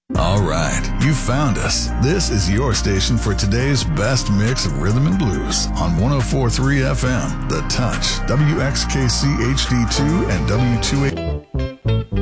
All right, you found us. This is your station for today's best mix of rhythm and blues on 104.3 FM, The Touch, WXKC HD2 and W2A.